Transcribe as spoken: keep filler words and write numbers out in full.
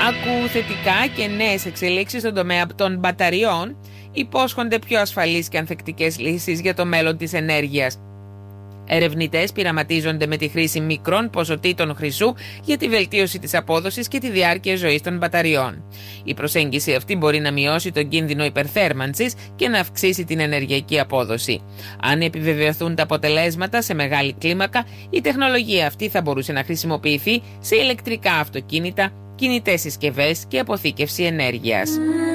Ακού θετικά και νέες εξελίξεις στον τομέα των μπαταριών υπόσχονται πιο ασφαλείς και ανθεκτικές λύσεις για το μέλλον της ενέργειας. Ερευνητές πειραματίζονται με τη χρήση μικρών ποσοτήτων χρυσού για τη βελτίωση της απόδοσης και τη διάρκεια ζωής των μπαταριών. Η προσέγγιση αυτή μπορεί να μειώσει τον κίνδυνο υπερθέρμανσης και να αυξήσει την ενεργειακή απόδοση. Αν επιβεβαιωθούν τα αποτελέσματα σε μεγάλη κλίμακα, η τεχνολογία αυτή θα μπορούσε να χρησιμοποιηθεί σε ηλεκτρικά αυτοκίνητα, κινητές συσκευές και αποθήκευση ενέργειας.